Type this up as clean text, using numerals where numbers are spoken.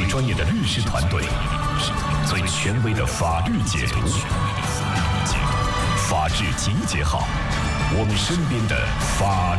专业的律师团队，最权威的法律解读，法治集结号，我们身边的法